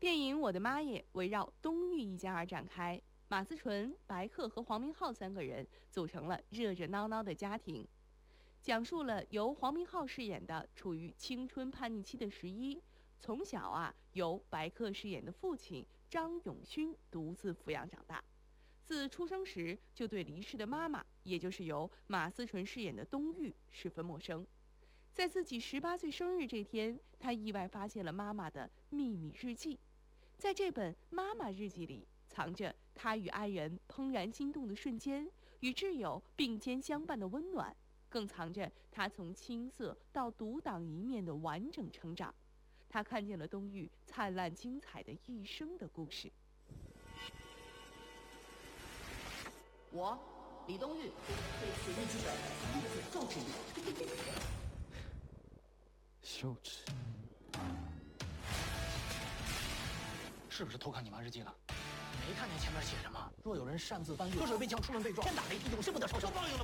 电影《我的妈耶》围绕东玉一家而展开，马思纯、白客和黄明昊三个人组成了热热闹闹的家庭，讲述了由黄明昊饰演的处于青春叛逆期的11，从小由白客饰演的父亲张永勋独自抚养长大，自出生时就对离世的妈妈，也就是由马思纯饰演的东玉十分陌生。在自己18岁生日这天，他意外发现了妈妈的秘密日记。在这本妈妈日记里，藏着他与爱人怦然心动的瞬间，与挚友并肩相伴的温暖，更藏着他从青涩到独当一面的完整成长。他看见了东玉灿烂精彩的一生的故事。 我李东玉对此日记本3个字咒之语。 羞耻。是不是偷看你妈日记了？没看见前面写着吗？若有人擅自翻阅，河水被呛，出门被撞，天打雷劈，永世不得超生。报应了。